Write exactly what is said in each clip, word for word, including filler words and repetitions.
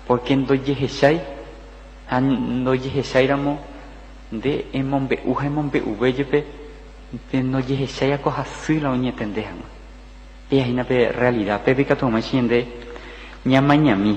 porque en doyeheshai, han doyeheshairamo de emombe uja emombe uveyepe, de no yeheshai akojasy la oñetendejama. Y ahí na pe realidad, pepe katomachinde, ñama ñami.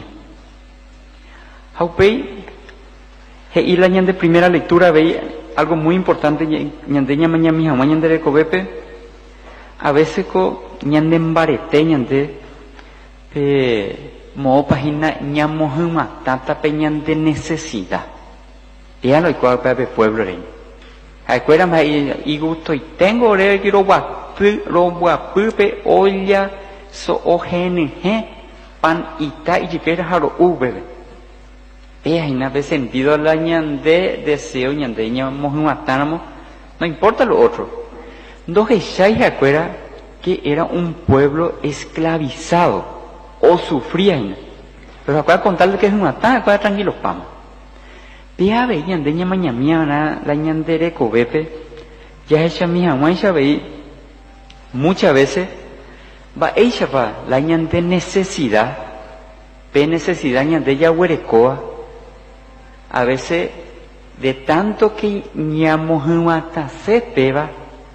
Haupei, he ila ñande primera lectura veis algo muy importante, ñande ñama ñami hama ñande recobepe, a veces ko ñande embarete ñande, pe mo página ñamohuma tata pe ñande necesidad. Ya lo igual para el pueblo rey. Acuérdame ahí y gusto y tengo ore que lo guapu lo guapu pe olla so ojene pan ita y que era lo ube. Eh, hay una vez sentido la ñande deseo ñande ñamos matamos, no importa lo otro. No que ya acuerda que era un pueblo esclavizado o sufría, pero acuerda contarle que es un matán, acuerda tranquilo pam. Pia ve ñande ñama ñamiana la ñandere cobepe ya hecha mi jamás ya ve muchas veces va ella va la ñande necesidad pe necesidad ñande ya huerecoa a veces de tanto que ñamojumata se peba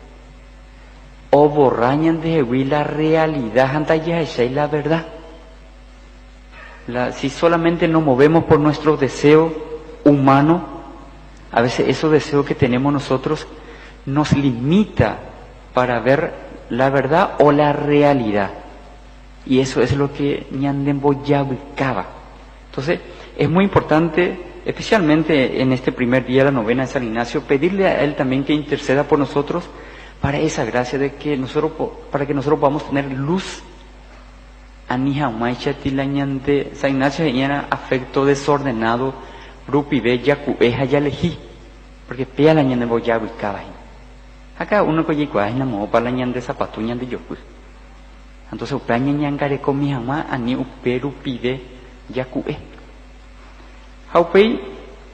o borrañan de la realidad anta ya hecha y la verdad la, si solamente nos movemos por nuestros deseos humano, a veces esos deseos que tenemos nosotros nos limita para ver la verdad o la realidad. Y eso es lo que Ñandembo ya ubicaba. Entonces, es muy importante, especialmente en este primer día de la novena de San Ignacio, pedirle a él también que interceda por nosotros para esa gracia de que nosotros, para que nosotros podamos tener luz. Anija Maicha Tilañante, San Ignacio era afecto desordenado. Rupi ve ya cueja ya elegí, porque pea la ñande voy a ubicaba. Acá uno que llegó a la mo para la ñande zapato ñande yo pues. Entonces uplaña ñangare con mi mamá ani upe rupi ve ya cue. Haupei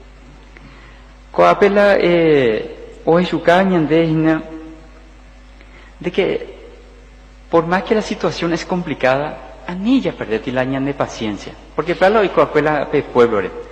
coapela eh o echuca ñande hina de que por más que la situación es complicada, ani ya perdete la ñande paciencia, porque para lo coapela pe pueblo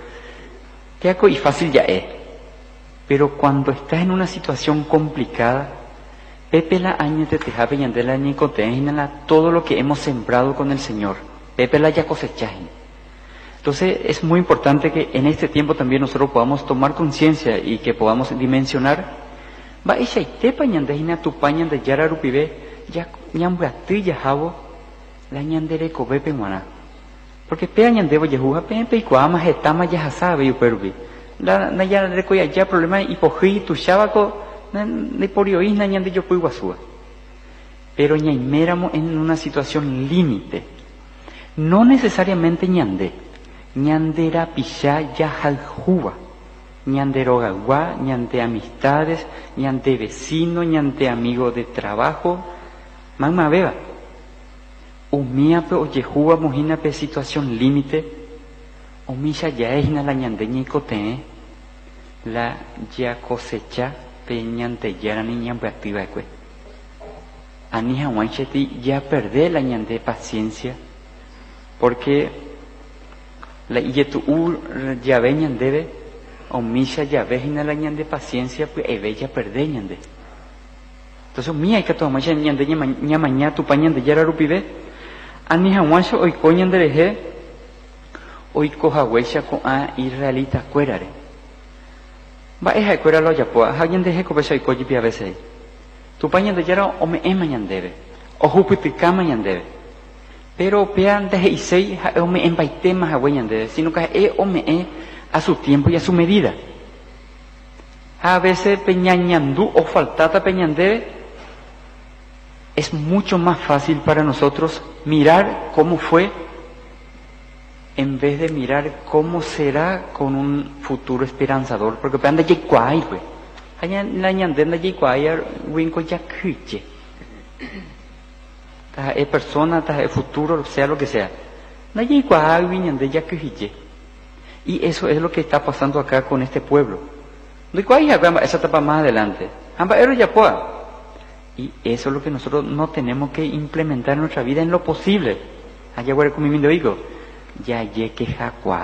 y fácil ya es, pero cuando estás en una situación complicada, Pepe la año te teja de la nicotina todo lo que hemos sembrado con el Señor, Pepe la ya cosechaje. Entonces es muy importante que en este tiempo también nosotros podamos tomar conciencia y que podamos dimensionar, va ella y te pañandejina tu pañan de yara rupibe, ya ñambuatí ya jabo, la ñandere cobepe muana. Porque pe añandebo yehuja pe pe cuama jetama ya sabe yo perbi la na ya recoya ya problema y poji tu shabaco de poriois na ñande yo pui guasua pero ñaiméramo en una situación límite no necesariamente ñande ñandera pisha ya jaljuba ñanderogagua ñande amistades ñande vecino ñande amigo de trabajo mamá beba umía pe o yehuba mojina pe situación límite omisha ya es na la ñandeña y cote la ya cosecha pe ñante ya la niña activa de cue anija guancheti ya perdé la ñande paciencia porque la yetu u ya ve ñandebe omisha ya ve na la ñande paciencia pues eve ya perdé ñande entonces mía hay que tomar ñande ña mañana tu pañan de ya rupibe ani hawansho hoy coñan de reje hoy coja huecha con a israelita cuerare va es cuera lo ya poa alguien de jeco beso y coji pia veces tu pañan de yara o me emañan debe o jupitica mañan debe pero pean de isei o me embaite más hawañan debe sino que e o me e a su tiempo y a su medida a veces peñañandú o faltata peñan debe es mucho más fácil para nosotros mirar cómo fue en vez de mirar cómo será con un futuro esperanzador, porque anda ya cuay pues allá la ñandenda ya cuay winco ya cuche ta es persona ta es futuro sea lo que sea na ya cuay wiñande ya cuche y eso es lo que está pasando acá con este pueblo no cuay esa etapa más adelante amba ero ya poa. Y eso es lo que nosotros no tenemos que implementar en nuestra vida en lo posible. Allá voy con mi digo, ya ye que jacua.